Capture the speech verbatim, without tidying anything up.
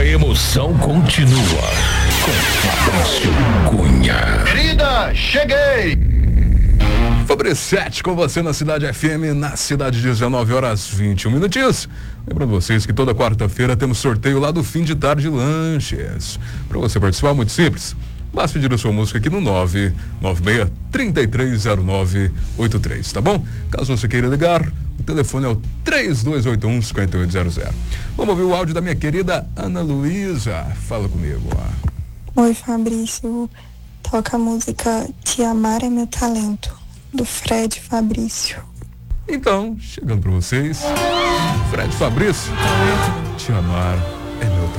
A emoção continua com Fabrício Cunha. Querida, cheguei! Fabricete com você na Cidade F M, na cidade, dezenove horas vinte e um minutinhos. Lembrando vocês que toda quarta-feira temos sorteio lá do Fim de Tarde Lanches. Para você participar, muito simples. Basta pedir a sua música aqui no nove nove seis, três três zero nove oito três, tá bom? Caso você queira ligar, o telefone é o três dois oito um, cinco oito zero zero. Vamos ouvir o áudio da minha querida Ana Luísa. Fala comigo. Ó. Oi, Fabrício. Toca a música Te Amar é Meu Talento, do Fred Fabrício. Então, chegando para vocês, Fred Fabrício, Te Amar é Meu Talento.